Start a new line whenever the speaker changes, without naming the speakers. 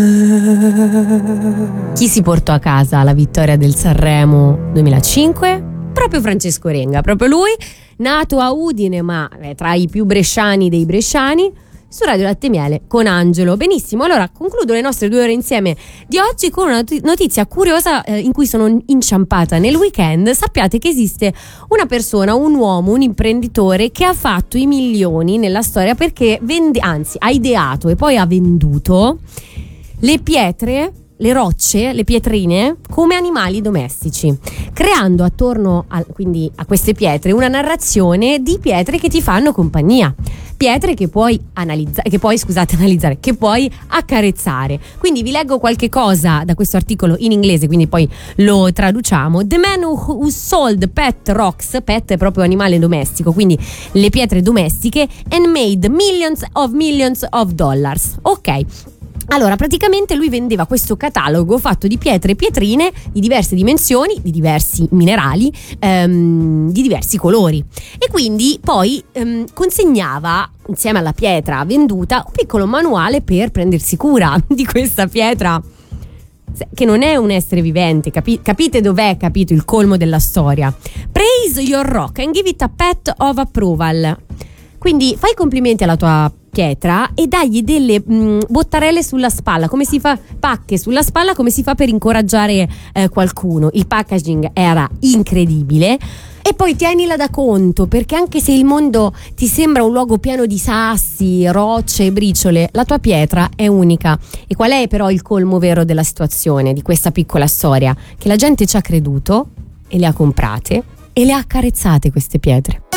Chi si portò a casa la vittoria del Sanremo 2005? Proprio Francesco Renga, proprio lui, nato a Udine ma tra i più bresciani dei bresciani, su Radio Latte e Miele con Angelo. Benissimo, allora concludo le nostre 2 ore insieme di oggi con una notizia curiosa in cui sono inciampata nel weekend. Sappiate che esiste una persona, un uomo, un imprenditore che ha fatto i milioni nella storia perché ha ideato e poi ha venduto le pietre, le rocce, le pietrine come animali domestici, creando attorno quindi a queste pietre una narrazione di pietre che ti fanno compagnia, pietre che puoi analizzare, che puoi accarezzare. Quindi vi leggo qualche cosa da questo articolo in inglese, quindi poi lo traduciamo. The man who sold pet rocks, pet è proprio animale domestico, quindi le pietre domestiche, and made millions of dollars. Ok. Allora, praticamente lui vendeva questo catalogo fatto di pietre e pietrine di diverse dimensioni, di diversi minerali, di diversi colori. E quindi poi consegnava, insieme alla pietra venduta, un piccolo manuale per prendersi cura di questa pietra, che non è un essere vivente. Capite dov'è, capito, il colmo della storia? Praise your rock and give it a pat of approval. Quindi fai complimenti alla tua pietra e dagli delle bottarelle sulla spalla, come si fa, pacche sulla spalla, come si fa per incoraggiare qualcuno. Il packaging era incredibile. E poi tienila da conto, perché anche se il mondo ti sembra un luogo pieno di sassi, rocce e briciole, la tua pietra è unica. E qual è però il colmo vero della situazione, di questa piccola storia? Che la gente ci ha creduto e le ha comprate e le ha accarezzate queste pietre.